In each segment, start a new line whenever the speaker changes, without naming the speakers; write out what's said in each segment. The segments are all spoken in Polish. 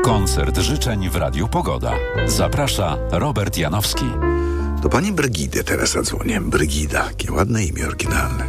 Koncert życzeń w Radiu Pogoda. Zaprasza Robert Janowski.
Do pani Brygidy teraz zadzwonię. Brygida, jakie ładne imię oryginalne.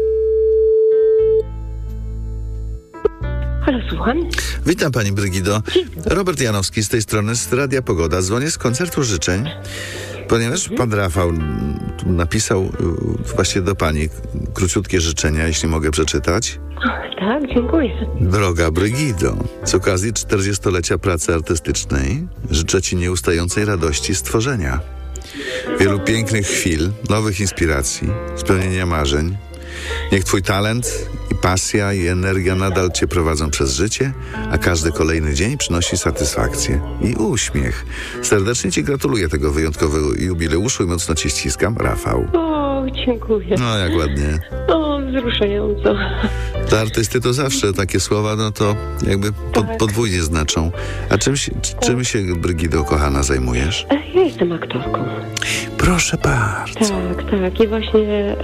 Halo, słucham.
Witam pani Brygido. Robert Janowski z tej strony, z Radia Pogoda. Dzwonię z koncertu życzeń, ponieważ pan Rafał napisał właśnie do pani króciutkie życzenia, jeśli mogę przeczytać.
Tak, dziękuję.
Droga Brygido, z okazji 40-lecia pracy artystycznej życzę ci nieustającej radości z tworzenia. Wielu pięknych chwil, nowych inspiracji, spełnienia marzeń. Niech twój talent i pasja i energia nadal cię prowadzą przez życie, a każdy kolejny dzień przynosi satysfakcję i uśmiech. Serdecznie ci gratuluję tego wyjątkowego jubileuszu i mocno cię ściskam, Rafał.
O, dziękuję.
No, jak ładnie.
O, wzruszająco.
Dla artysty to zawsze takie słowa, no to jakby podwójnie znaczą. A czym się, Brygido, kochana, zajmujesz?
Ja jestem aktorką.
Proszę bardzo.
Tak. I właśnie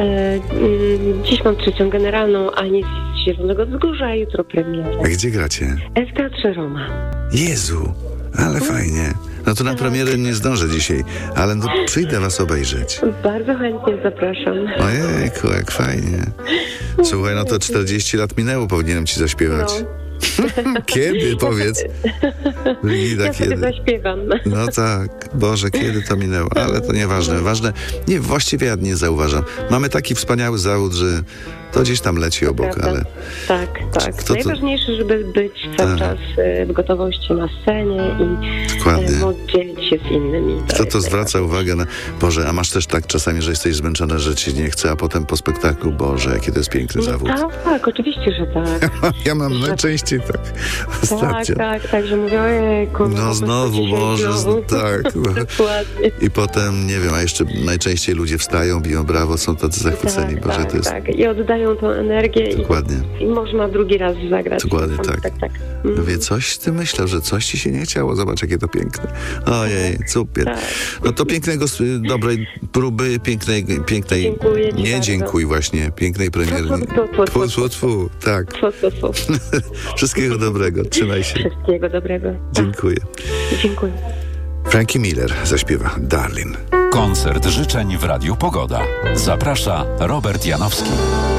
dziś mam trzecią generalną Anię z Zielonego Wzgórza, a jutro premiera.
A gdzie gracie?
W Teatrze Roma.
Jezu, ale fajnie. No to na premierę nie zdążę dzisiaj, ale no przyjdę was obejrzeć.
Bardzo chętnie zapraszam.
Ojejku, jak fajnie. Słuchaj, no to 40 lat minęło, powinienem ci zaśpiewać.
No.
Kiedy, powiedz? Brygida,
Ja sobie
kiedy?
zaśpiewam.
No tak, Boże, kiedy to minęło, ale to nieważne. Ważne, nie, właściwie ja nie zauważam. Mamy taki wspaniały zawód, że to gdzieś tam leci obok,
Prawda?
ale...
Tak. Najważniejsze, żeby być cały czas w gotowości na scenie i
Dokładnie.
móc dzielić się z innymi.
Kto to zwraca uwagę na... Boże, a masz też tak czasami, że jesteś zmęczona, że ci nie chce, a potem po spektaklu, Boże, jaki to jest piękny zawód.
Tak, oczywiście, że tak.
Ja mam najczęściej tak ostatnio.
Tak, że mówię, ojejku.
No znowu, Boże, tak.
Dokładnie.
I potem, nie wiem, a jeszcze najczęściej ludzie wstają, biją brawo, są tacy zachwyceni. Boże, to jest...
Tak. I oddają tą energię.
Dokładnie.
I można drugi raz zagrać.
Dokładnie, tak.
Tak.
Mówię, coś ty myślał, że coś ci się nie chciało. Zobacz, jakie to piękne. Ojej, super.
Tak.
No to pięknego, dobrej próby, pięknej
Dziękuję ci
nie
bardzo.
dziękuj właśnie, pięknej premiery. Tfu. Tak.
Tfu.
Wszystkiego dobrego, trzymaj się.
Wszystkiego dobrego.
Dziękuję.
Dziękuję.
Frankie Miller zaśpiewa Darling.
Koncert życzeń w Radiu Pogoda. Zaprasza Robert Janowski.